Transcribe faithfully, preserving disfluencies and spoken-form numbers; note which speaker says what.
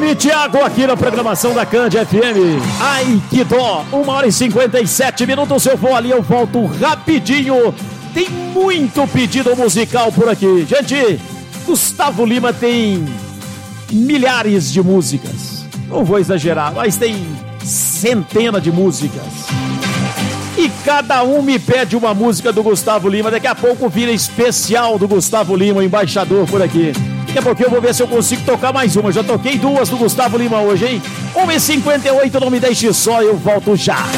Speaker 1: e Thiago aqui na programação da Cand F M. Ai, que dó! uma hora e cinquenta e sete minutos. Eu vou ali, eu volto rapidinho. Tem muito pedido musical por aqui. Gente, Gustavo Lima tem milhares de músicas. Não vou exagerar, mas tem centenas de músicas. E cada um me pede uma música do Gustavo Lima. Daqui a pouco vira especial do Gustavo Lima, embaixador por aqui. Daqui a pouquinho eu vou ver se eu consigo tocar mais uma. Já toquei duas do Gustavo Lima hoje, hein? uma e cinquenta e oito, não me deixe só, eu volto já.